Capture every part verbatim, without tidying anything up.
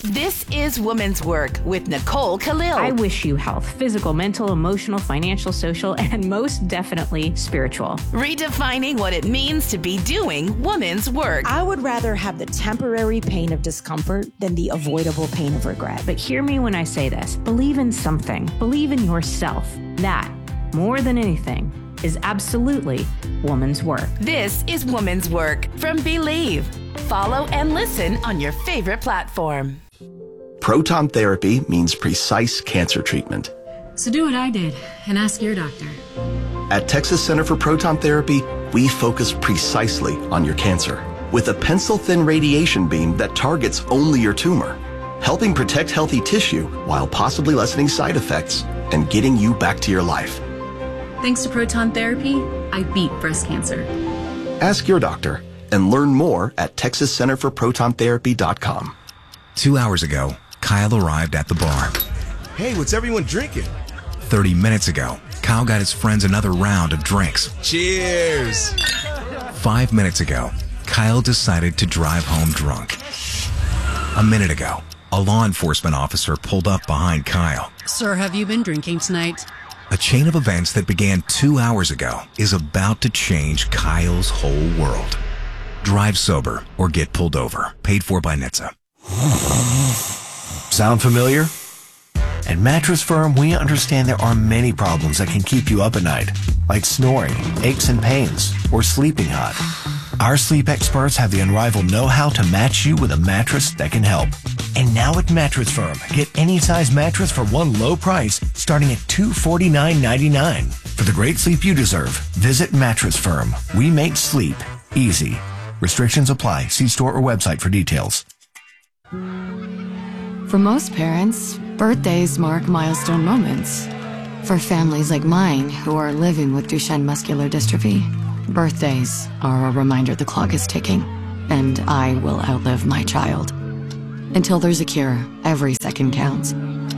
This is Woman's Work with Nicole Khalil. I wish you health, physical, mental, emotional, financial, social, and most definitely spiritual. Redefining what it means to be doing woman's work. I would rather have the temporary pain of discomfort than the avoidable pain of regret. But hear me when I say this. Believe in something. Believe in yourself. That, more than anything, is absolutely woman's work. This is Woman's Work from Believe. Follow and listen on your favorite platform. Proton therapy means precise cancer treatment. So do what I did and ask your doctor. At Texas Center for Proton Therapy, we focus precisely on your cancer with a pencil-thin radiation beam that targets only your tumor, helping protect healthy tissue while possibly lessening side effects and getting you back to your life. Thanks to proton therapy, I beat breast cancer. Ask your doctor and learn more at texas center for proton therapy dot com. Two hours ago, Kyle arrived at the bar. Hey, what's everyone drinking? Thirty minutes ago, Kyle got his friends another round of drinks. Cheers! Five minutes ago, Kyle decided to drive home drunk. A minute ago, a law enforcement officer pulled up behind Kyle. Sir, have you been drinking tonight? A chain of events that began two hours ago is about to change Kyle's whole world. Drive sober or get pulled over. Paid for by N H T S A. Sound familiar? At Mattress Firm, we understand there are many problems that can keep you up at night, like snoring, aches and pains, or sleeping hot. Our sleep experts have the unrivaled know-how to match you with a mattress that can help. And now at Mattress Firm, get any size mattress for one low price starting at two hundred forty-nine ninety-nine. For the great sleep you deserve, visit Mattress Firm. We make sleep easy. Restrictions apply. See store or website for details. For most parents, birthdays mark milestone moments. For families like mine who are living with Duchenne muscular dystrophy, birthdays are a reminder the clock is ticking, and I will outlive my child. Until there's a cure, every second counts.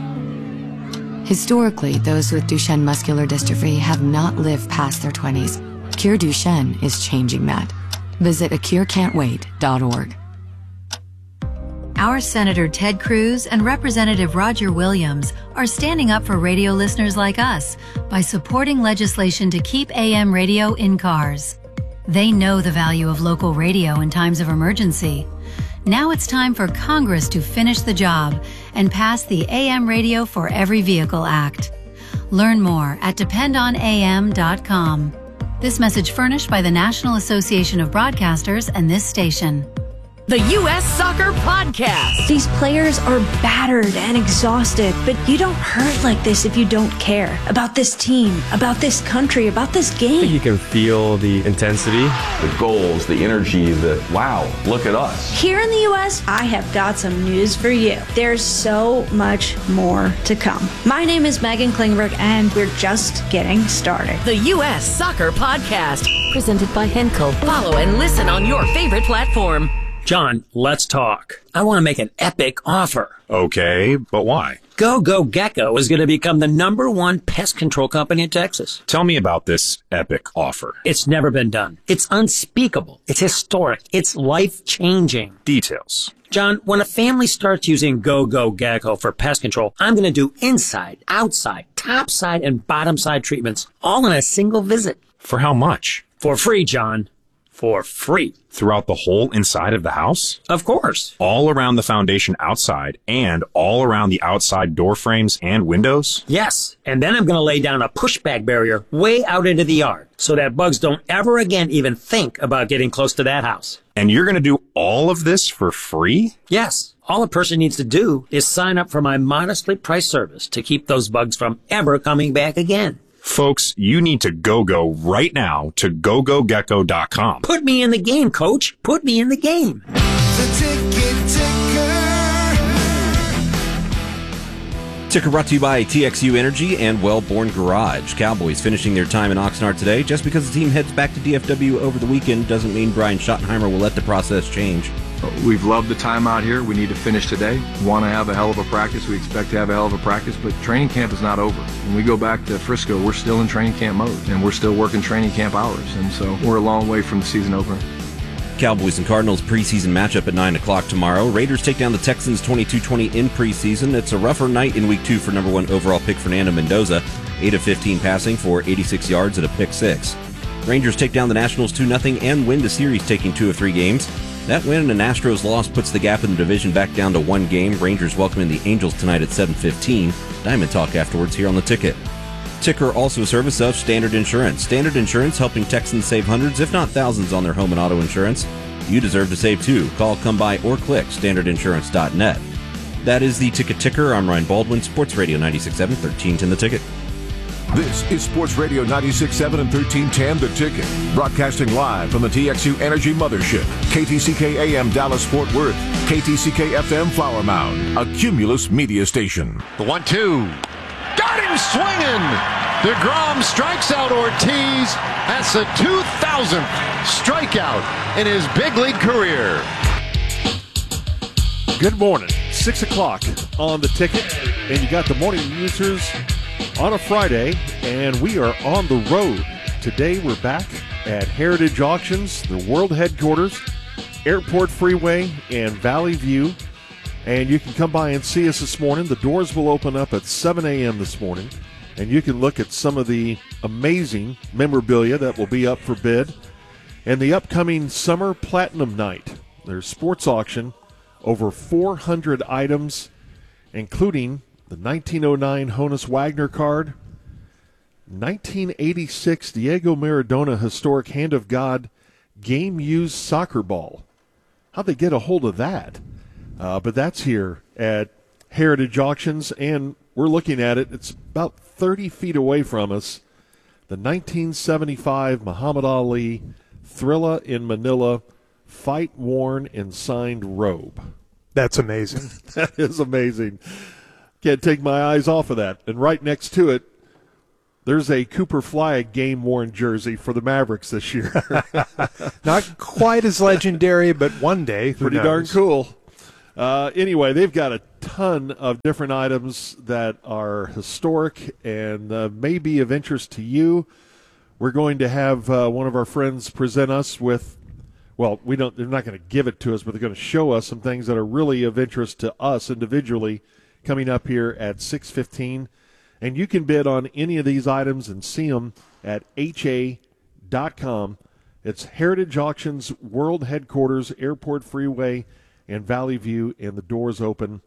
Historically, those with Duchenne muscular dystrophy have not lived past their twenties. Cure Duchenne is changing that. Visit a cure can't wait dot org. Our Senator Ted Cruz and Representative Roger Williams are standing up for radio listeners like us by supporting legislation to keep A M radio in cars. They know the value of local radio in times of emergency. Now it's time for Congress to finish the job and pass the A M Radio for Every Vehicle Act. Learn more at depend on A M dot com. This message furnished by the National Association of Broadcasters and this station. The U S Soccer Podcast. These players are battered and exhausted, but you don't hurt like this if you don't care about this team, about this country, about this game. I think you can feel the intensity. The goals, the energy, the wow, look at us. Here in the U S, I have got some news for you. There's so much more to come. My name is Megan Klingberg, and we're just getting started. The U S Soccer Podcast, presented by Henkel. Follow and listen on your favorite platform. John, let's talk. I want to make an epic offer. Okay, but why? Go Go Gecko is going to become the number one pest control company in Texas. Tell me about this epic offer. It's never been done. It's unspeakable. It's historic. It's life-changing. Details. John, when a family starts using Go Go Gecko for pest control, I'm going to do inside, outside, top side, and bottom side treatments, all in a single visit. For how much? For free, John. For free. Throughout the whole inside of the house? Of course. All around the foundation outside and all around the outside door frames and windows? Yes. And then I'm going to lay down a pushback barrier way out into the yard so that bugs don't ever again even think about getting close to that house. And you're going to do all of this for free? Yes. All a person needs to do is sign up for my modestly priced service to keep those bugs from ever coming back again. Folks, you need to go-go right now to go go gecko dot com. Put me in the game, coach. Put me in the game. The ticket ticker. Ticker brought to you by T X U Energy and Wellborn Garage. Cowboys finishing their time in Oxnard today. Just because the team heads back to D F W over the weekend doesn't mean Brian Schottenheimer will let the process change. We've loved the time out here. We need to finish today. Want to have a hell of a practice. We expect to have a hell of a practice, but training camp is not over. When we go back to Frisco, we're still in training camp mode, and we're still working training camp hours, and so we're a long way from the season opener. Cowboys and Cardinals preseason matchup at nine o'clock tomorrow. Raiders take down the Texans twenty-two twenty in preseason. It's a rougher night in week two for number one overall pick Fernando Mendoza. eight of fifteen passing for eighty-six yards and a pick six. Rangers take down the Nationals two nothing and win the series, taking two of three games. That win and an Astros loss puts the gap in the division back down to one game. Rangers welcoming the Angels tonight at seven fifteen. Diamond Talk afterwards here on the Ticket. Ticker also a service of Standard Insurance. Standard Insurance helping Texans save hundreds, if not thousands, on their home and auto insurance. You deserve to save too. Call, come by, or click standard insurance dot net. That is the Ticket Ticker. I'm Ryan Baldwin, Sports Radio ninety-six point seven, thirteen ten The Ticket. This is Sports Radio ninety-six point seven and thirteen ten The Ticket. Broadcasting live from the T X U Energy Mothership. K T C K A M Dallas-Fort Worth. K T C K F M Flower Mound. A Cumulus media station. The one two. Got him swinging! DeGrom strikes out Ortiz. That's the two thousandth strikeout in his big league career. Good morning. six o'clock on the Ticket. And you got the morning users on a Friday, and we are on the road. Today we're back at Heritage Auctions, the world headquarters, Airport Freeway and Valley View. And you can come by and see us this morning. The doors will open up at seven a.m. this morning, and you can look at some of the amazing memorabilia that will be up for bid. And the upcoming Summer Platinum Night, there's sports auction, over four hundred items, including the nineteen oh nine Honus Wagner card, nineteen eighty-six Diego Maradona historic Hand of God game-used soccer ball. How'd they get a hold of that? Uh, but that's here at Heritage Auctions, and we're looking at it. It's about thirty feet away from us. The nineteen seventy-five Muhammad Ali Thrilla in Manila fight-worn and signed robe. That's amazing. That is amazing. Can't take my eyes off of that. And right next to it, there's a Cooper Fly game-worn jersey for the Mavericks this year. Not quite as legendary, but one day. Pretty darn cool. Uh, anyway, they've got a ton of different items that are historic and uh, may be of interest to you. We're going to have uh, one of our friends present us with, well, we don't. They're not going to give it to us, but they're going to show us some things that are really of interest to us individually coming up here at six fifteen. And you can bid on any of these items and see them at H A dot com. It's Heritage Auctions World Headquarters, Airport Freeway, and Valley View, and the doors open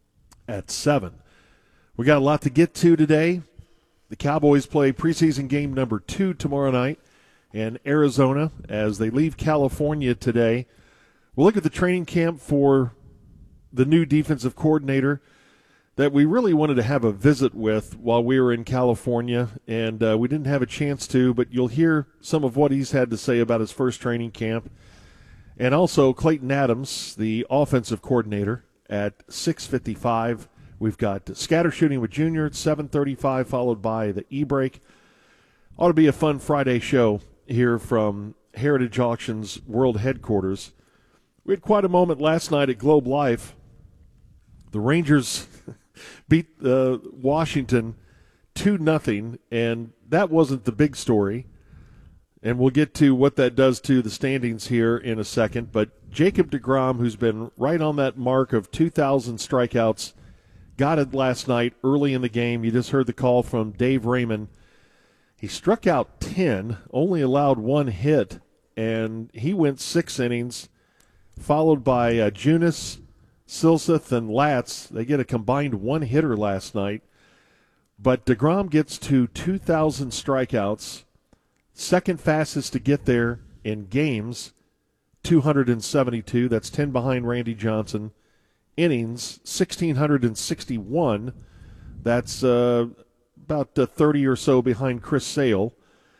at seven. We got a lot to get to today. The Cowboys play preseason game number two tomorrow night in Arizona as they leave California today. We'll look at the training camp for the new defensive coordinator that we really wanted to have a visit with while we were in California, and uh, we didn't have a chance to, but you'll hear some of what he's had to say about his first training camp. And also Clayton Adams, the offensive coordinator, at six fifty-five. We've got Scatter Shooting with Junior at seven thirty-five, followed by the E-Break. Ought to be a fun Friday show here from Heritage Auctions World Headquarters. We had quite a moment last night at Globe Life. The Rangers beat uh, Washington two nothing, and that wasn't the big story. And we'll get to what that does to the standings here in a second. But Jacob deGrom, who's been right on that mark of two thousand strikeouts, got it last night early in the game. You just heard the call from Dave Raymond. He struck out ten, only allowed one hit, and he went six innings, followed by uh, Junis, Silseth, and Latz. They get a combined one hitter last night. But deGrom gets to two thousand strikeouts. Second fastest to get there in games, two hundred seventy-two. That's ten behind Randy Johnson. Innings, one thousand six hundred sixty-one. That's uh, about uh, thirty or so behind Chris Sale.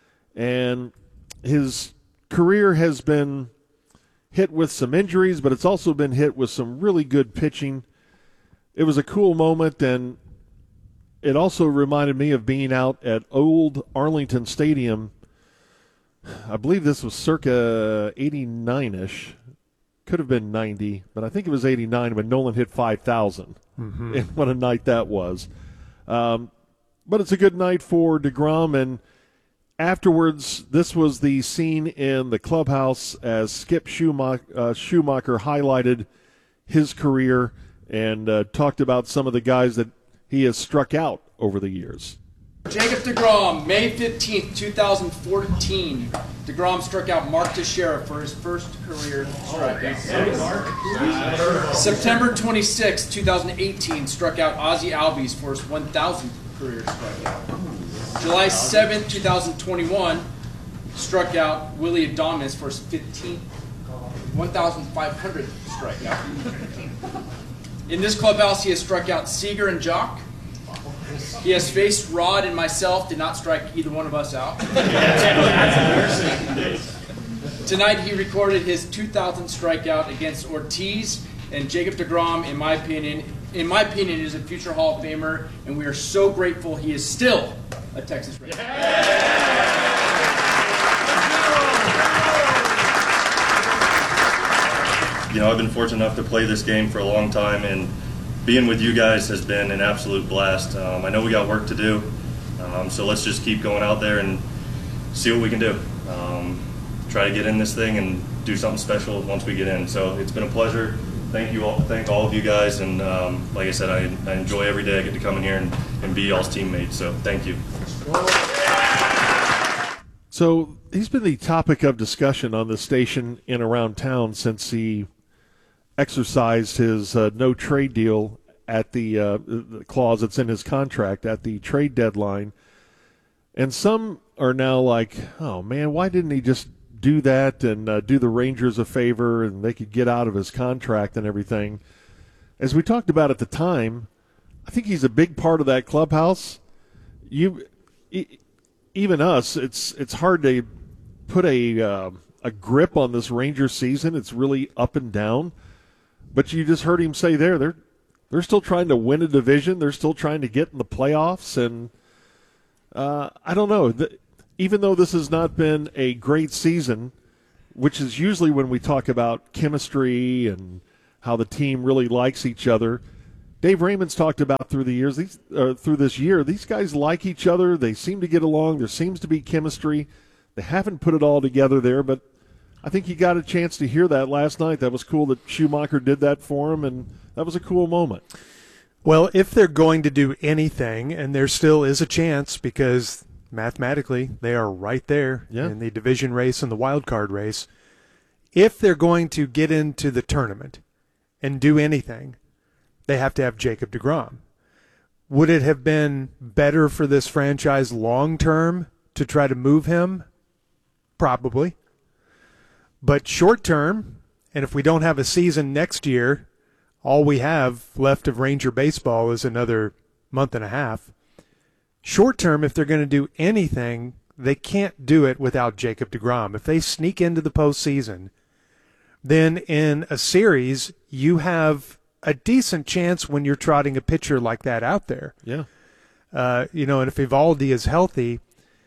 And his career has been hit with some injuries, but it's also been hit with some really good pitching. It was a cool moment, and it also reminded me of being out at old Arlington Stadium. I believe this was circa eighty-nine-ish. Could have been ninety, but I think it was eighty-nine when Nolan hit five thousand. Mm-hmm. And what a night that was. Um, but it's a good night for deGrom, and afterwards, this was the scene in the clubhouse as Skip Schumacher, uh, Schumacher highlighted his career and uh, talked about some of the guys that he has struck out over the years. Jacob deGrom, May fifteenth, twenty fourteen. DeGrom struck out Mark Teixeira for his first career strikeout. September twenty-sixth, twenty eighteen, struck out Ozzie Albies for his one thousandth career strikeout. July seventh, twenty twenty-one, struck out Willie Adames for his fifteenth, one thousand five hundredth strikeout. In this clubhouse, he has struck out Seager and Jock. He has faced Rod and myself, did not strike either one of us out. Tonight he recorded his two thousandth strikeout against Ortiz, and Jacob deGrom, in my opinion, in my opinion, is a future Hall of Famer, and we are so grateful he is still a Texas Ranger. You know, I've been fortunate enough to play this game for a long time, and being with you guys has been an absolute blast. Um, I know we got work to do, um, so let's just keep going out there and see what we can do. Um, try to get in this thing and do something special once we get in. So it's been a pleasure. Thank you all. Thank all of you guys. And um, like I said, I, I enjoy every day I get to come in here and, and be y'all's teammate. So thank you. So he's been the topic of discussion on the station and around town since he exercised his uh, no trade deal at the, uh, the clause that's in his contract at the trade deadline. And some are now like, oh, man, why didn't he just do that and uh, do the Rangers a favor and they could get out of his contract and everything? As we talked about at the time, I think he's a big part of that clubhouse. You, e- even us, it's it's hard to put a uh, a grip on this Rangers season. It's really up and down. But you just heard him say there, they're they're still trying to win a division. They're still trying to get in the playoffs. And uh, I don't know. The, even though this has not been a great season, which is usually when we talk about chemistry and how the team really likes each other, Dave Raymond's talked about through the years, these, uh, through this year, these guys like each other. They seem to get along. There seems to be chemistry. They haven't put it all together there, but I think he got a chance to hear that last night. That was cool that Schumacher did that for him, and that was a cool moment. Well, if they're going to do anything, and there still is a chance because mathematically they are right there yeah. in the division race and the wild card race, if they're going to get into the tournament and do anything, they have to have Jacob deGrom. Would it have been better for this franchise long term to try to move him? Probably. But short term, and if we don't have a season next year, all we have left of Ranger baseball is another month and a half. Short term, if they're going to do anything, they can't do it without Jacob deGrom. If they sneak into the postseason, then in a series, you have a decent chance when you're trotting a pitcher like that out there. Yeah. Uh, you know, and if Eovaldi is healthy,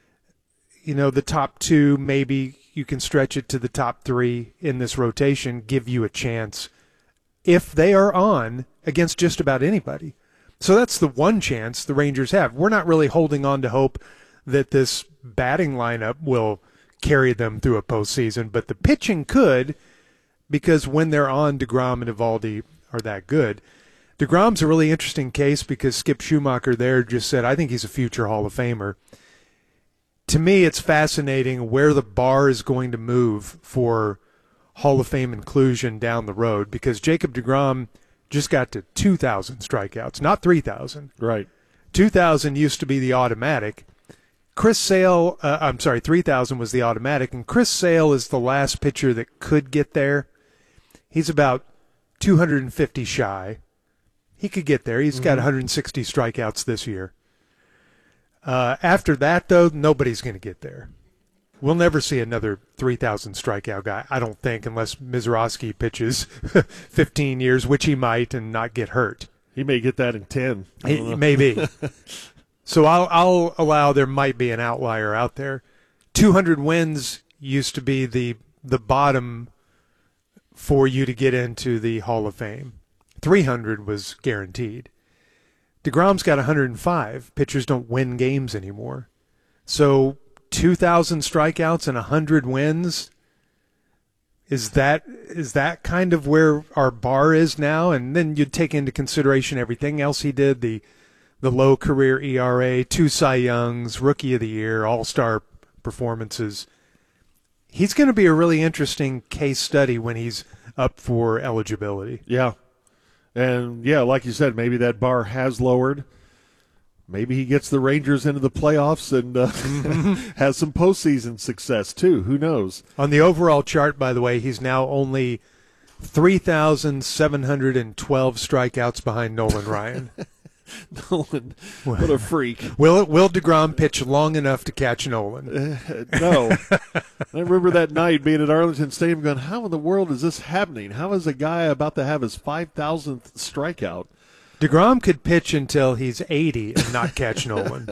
you know, the top two, maybe you can stretch it to the top three in this rotation, give you a chance if they are on against just about anybody. So that's the one chance the Rangers have. We're not really holding on to hope that this batting lineup will carry them through a postseason, but the pitching could, because when they're on, deGrom and Eovaldi are that good. deGrom's a really interesting case because Skip Schumacher there just said, I think he's a future Hall of Famer. To me, it's fascinating where the bar is going to move for Hall of Fame inclusion down the road, because Jacob deGrom just got to two thousand strikeouts, not three thousand. Right. two thousand used to be the automatic. Chris Sale, uh, I'm sorry, three thousand was the automatic, and Chris Sale is the last pitcher that could get there. He's about two hundred fifty shy. He could get there. He's mm-hmm. got one hundred sixty strikeouts this year. Uh, after that, though, nobody's going to get there. We'll never see another three thousand strikeout guy, I don't think, unless Mizorowski pitches fifteen years, which he might, and not get hurt. He may get that in ten. He, maybe. So I'll, I'll allow there might be an outlier out there. two hundred wins used to be the the bottom for you to get into the Hall of Fame. three hundred was guaranteed. deGrom's got one hundred five. Pitchers don't win games anymore. So two thousand strikeouts and one hundred wins. Is that is that kind of where our bar is now? And then you'd take into consideration everything else he did, the the low career E R A, two Cy Youngs, Rookie of the Year, All-Star performances. He's going to be a really interesting case study when he's up for eligibility. Yeah. And, yeah, like you said, maybe that bar has lowered. Maybe he gets the Rangers into the playoffs and uh, has some postseason success, too. Who knows? On the overall chart, by the way, he's now only three thousand seven hundred twelve strikeouts behind Nolan Ryan. Nolan, what a freak. Will Will DeGrom pitch long enough to catch Nolan? Uh, no. I remember that night being at Arlington Stadium going, how in the world is this happening? How is a guy about to have his five thousandth strikeout? DeGrom could pitch until he's eighty and not catch Nolan.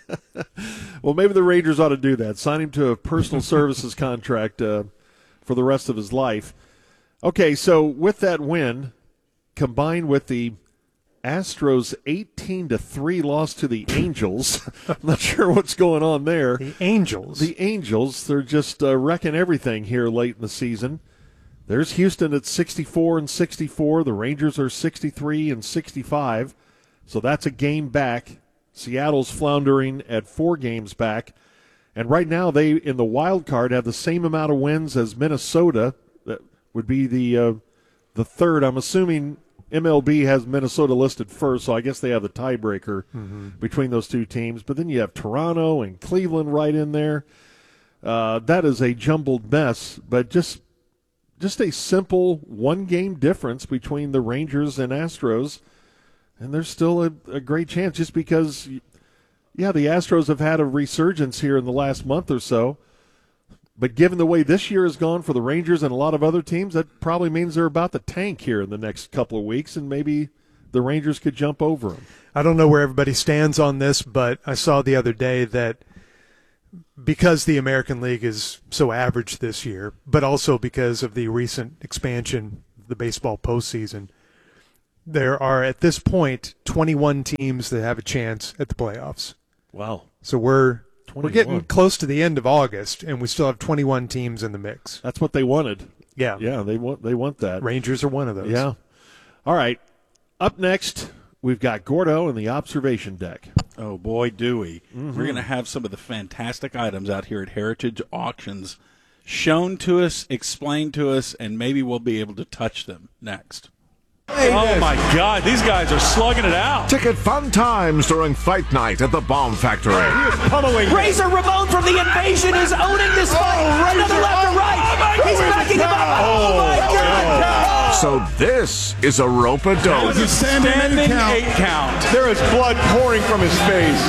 Well, maybe the Rangers ought to do that. Sign him to a personal services contract uh, for the rest of his life. Okay, so with that win, combined with the Astros' eighteen to three loss to the Angels, I'm not sure what's going on there. The Angels? The Angels, they're just uh, wrecking everything here late in the season. There's Houston at sixty-four and sixty-four. The Rangers are sixty-three and sixty-five. So that's a game back. Seattle's floundering at four games back. And right now they, in the wild card, have the same amount of wins as Minnesota. That would be the uh, the third. I'm assuming M L B has Minnesota listed first, so I guess they have the tiebreaker mm-hmm. between those two teams. But then you have Toronto and Cleveland right in there. Uh, that is a jumbled mess, but just just a simple one-game difference between the Rangers and Astros, and there's still a, a great chance just because, yeah, the Astros have had a resurgence here in the last month or so, but given the way this year has gone for the Rangers and a lot of other teams, that probably means they're about to tank here in the next couple of weeks, and maybe the Rangers could jump over them. I don't know where everybody stands on this, but I saw the other day that because the American League is so average this year, but also because of the recent expansion of the baseball postseason, there are at this point twenty-one teams that have a chance at the playoffs. Wow. So we're twenty-one. We're getting close to the end of August, and we still have twenty-one teams in the mix. That's what they wanted. Yeah. Yeah, they want they want that. Rangers are one of those. Yeah. All right. Up next, we've got Gordo and the observation deck. Oh, boy, do we. Mm-hmm. We're going to have some of the fantastic items out here at Heritage Auctions shown to us, explained to us, and maybe we'll be able to touch them next. Hey, oh, my God. These guys are slugging it out. Ticket fun times during fight night at the Bomb Factory. He is pummeling. Razor Ramon from The Invasion is owning this fight. Oh, Another left to right. Oh, He's backing him up. Oh, my God. So this is a rope-a-dope. It's a standing, standing eight, count. eight count. There is blood pouring from his face.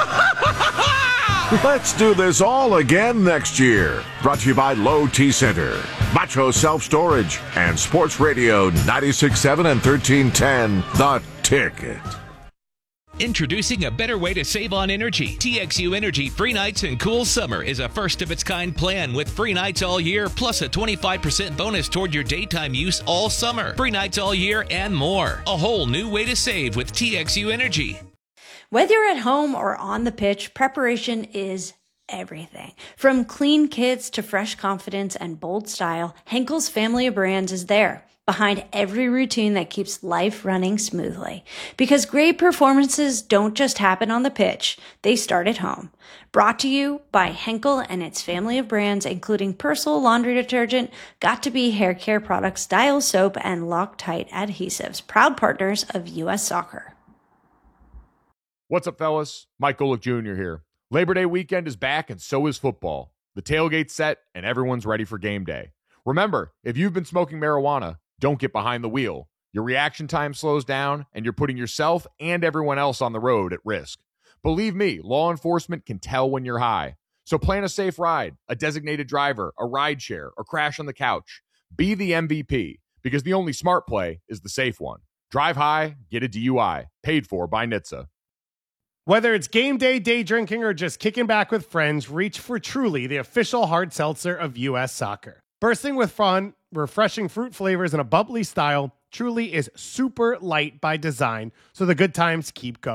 Let's do this all again next year. Brought to you by Low T Center, Macho Self Storage, and Sports Radio ninety-six point seven and thirteen ten, The Ticket. Introducing a better way to save on energy. T X U Energy Free Nights and Cool Summer is a first-of-its-kind plan with free nights all year, plus a twenty-five percent bonus toward your daytime use all summer. Free nights all year and more. A whole new way to save with T X U Energy. Whether you're at home or on the pitch, preparation is everything. From clean kits to fresh confidence and bold style, Henkel's family of brands is there, behind every routine that keeps life running smoothly. Because great performances don't just happen on the pitch, they start at home. Brought to you by Henkel and its family of brands, including Persil laundry detergent, Got2b hair care products, Dial soap, and Loctite adhesives, proud partners of U S Soccer. What's up, fellas? Mike Golick Junior here. Labor Day weekend is back, and so is football. The tailgate's set, and everyone's ready for game day. Remember, if you've been smoking marijuana, don't get behind the wheel. Your reaction time slows down, and you're putting yourself and everyone else on the road at risk. Believe me, law enforcement can tell when you're high. So plan a safe ride, a designated driver, a ride share, or crash on the couch. Be the M V P, because the only smart play is the safe one. Drive high, get a D U I. Paid for by N H T S A. Whether it's game day, day drinking, or just kicking back with friends, reach for Truly, the official hard seltzer of U S Soccer. Bursting with fun, refreshing fruit flavors, and a bubbly style, Truly is super light by design, so the good times keep going.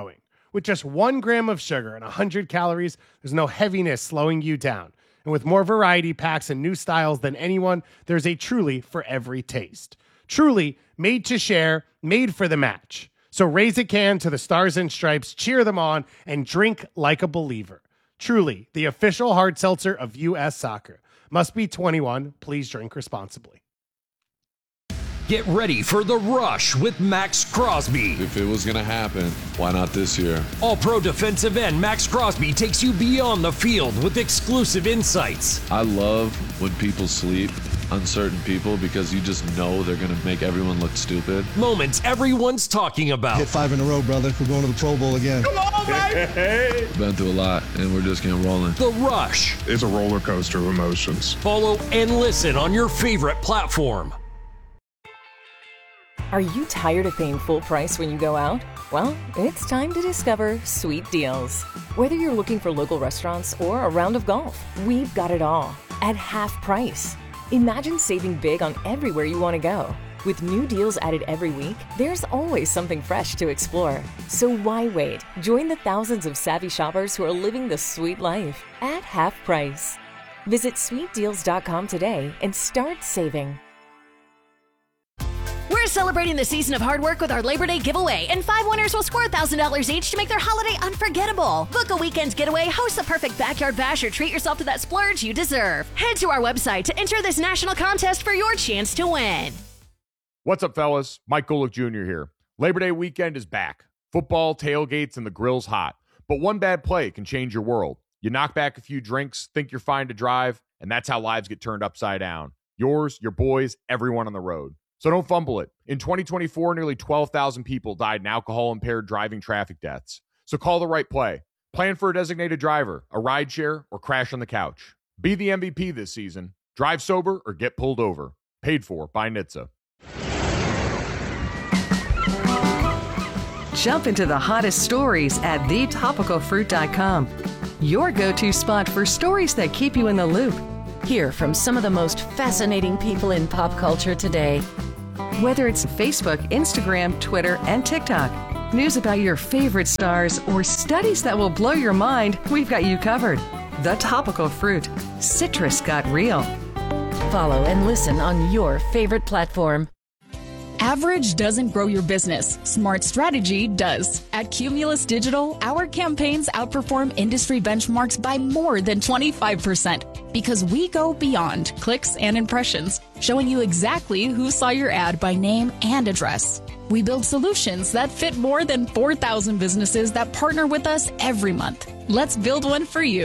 With just one gram of sugar and one hundred calories, there's no heaviness slowing you down. And with more variety packs and new styles than anyone, there's a Truly for every taste. Truly, made to share, made for the match. So raise a can to the Stars and Stripes, cheer them on, and drink like a believer. Truly, the official hard seltzer of U S Soccer. Must be twenty-one. Please drink responsibly. Get ready for The Rush with Max Crosby. If it was going to happen, why not this year? All-pro defensive end Max Crosby takes you beyond the field with exclusive insights. I love when people sleep, uncertain people, because you just know they're going to make everyone look stupid. Moments everyone's talking about. Hit five in a row, brother. We're going to the Pro Bowl again. Come on, baby! Been through a lot, and we're just getting rolling. The Rush. It's a roller coaster of emotions. Follow and listen on your favorite platform. Are you tired of paying full price when you go out? Well, it's time to discover Sweet Deals. Whether you're looking for local restaurants or a round of golf, we've got it all at half price. Imagine saving big on everywhere you want to go. With new deals added every week, there's always something fresh to explore. So why wait? Join the thousands of savvy shoppers who are living the sweet life at half price. Visit sweet deals dot com today and start saving. We're celebrating the season of hard work with our Labor Day giveaway, and five winners will score one thousand dollars each to make their holiday unforgettable. Book a weekend getaway, host the perfect backyard bash, or treat yourself to that splurge you deserve. Head to our website to enter this national contest for your chance to win. What's up, fellas? Mike Golick Junior here. Labor Day weekend is back. Football, tailgates, and the grill's hot. But one bad play can change your world. You knock back a few drinks, think you're fine to drive, and that's how lives get turned upside down. Yours, your boys, everyone on the road. So don't fumble it. In twenty twenty-four, nearly twelve thousand people died in alcohol-impaired driving traffic deaths. So call the right play. Plan for a designated driver, a rideshare, or crash on the couch. Be the M V P this season. Drive sober or get pulled over. Paid for by N H T S A. Jump into the hottest stories at the topical fruit dot com. Your go-to spot for stories that keep you in the loop. Hear from some of the most fascinating people in pop culture today. Whether it's Facebook, Instagram, Twitter, and TikTok, news about your favorite stars, or studies that will blow your mind, we've got you covered. The Topical Fruit. Citrus got real. Follow and listen on your favorite platform. Average doesn't grow your business. Smart strategy does. At Cumulus Digital, our campaigns outperform industry benchmarks by more than twenty-five percent because we go beyond clicks and impressions, showing you exactly who saw your ad by name and address. We build solutions that fit more than four thousand businesses that partner with us every month. Let's build one for you.